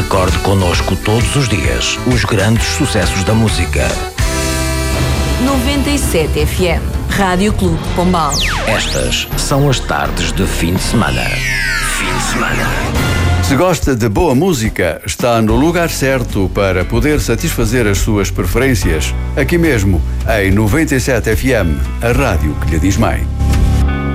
Recorde connosco todos os dias os grandes sucessos da música. 97 FM, Rádio Clube de Pombal. Estas são as tardes de fim de semana. Fim de semana. Se gosta de boa música, está no lugar certo para poder satisfazer as suas preferências. Aqui mesmo, em 97 FM, a rádio que lhe diz mais.